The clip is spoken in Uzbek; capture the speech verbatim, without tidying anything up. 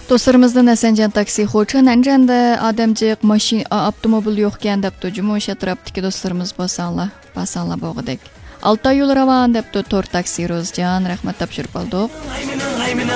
Dostlarımızdan Asanjan taksi xo'cha Nanjanda odamjiq mashin avtomobil yo'qkan debdi. Juma o'sha atrofdagi do'stlarimiz bo'lsanlar, basanlar bog'idek. Altay yo'l ravon debdi to'rt taksi Rozjan rahmat topshirib oldik.